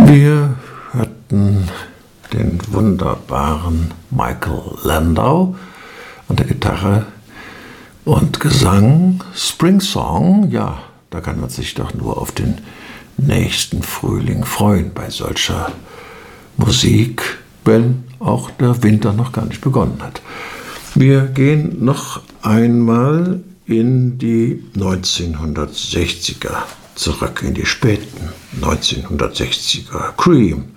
Wir hörten den wunderbaren Michael Landau an der Gitarre und Gesang. Spring Song, ja, da kann man sich doch nur auf den nächsten Frühling freuen bei solcher Musik, wenn auch der Winter noch gar nicht begonnen hat. Wir gehen noch einmal in die 1960er zurück, in die späten 1960er. Cream